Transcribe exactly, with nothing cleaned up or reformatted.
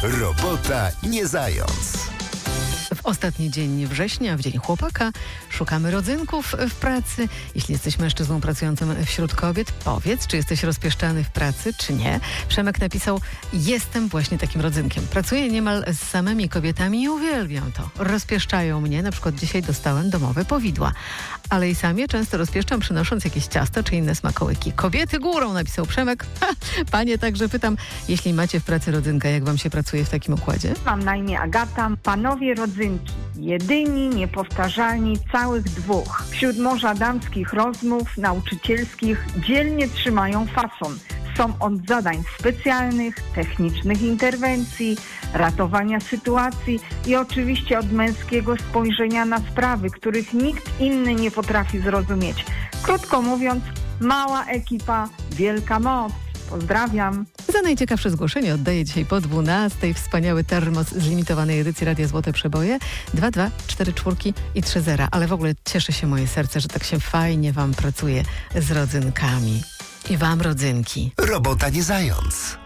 Robota nie zając. W ostatni dzień września, w Dzień Chłopaka, szukamy rodzynków w pracy. Jeśli jesteś mężczyzną pracującym wśród kobiet, powiedz, czy jesteś rozpieszczany w pracy, czy nie. Przemek napisał: jestem właśnie takim rodzynkiem. Pracuję niemal z samymi kobietami i uwielbiam to. Rozpieszczają mnie, na przykład dzisiaj dostałem domowe powidła. Ale i sam je często rozpieszczam, przynosząc jakieś ciasto czy inne smakołyki. Kobiety górą, napisał Przemek. Ha, panie, także pytam, jeśli macie w pracy rodzynkę, jak wam się pracuje w takim układzie? Mam na imię Agata. Panowie rodzynki. Jedyni, niepowtarzalni, całych dwóch. Wśród morza damskich rozmów nauczycielskich dzielnie trzymają fason. Są od zadań specjalnych, technicznych interwencji, ratowania sytuacji i oczywiście od męskiego spojrzenia na sprawy, których nikt inny nie potrafi zrozumieć. Krótko mówiąc, mała ekipa, wielka moc. Pozdrawiam. Za najciekawsze zgłoszenie oddaję dzisiaj po dwunastej wspaniały termos z limitowanej edycji Radia Złote Przeboje dwa dwa cztery cztery i trzy zero. Ale w ogóle cieszy się moje serce, że tak się fajnie wam pracuje z rodzynkami. I wam rodzynki. Robota nie zając.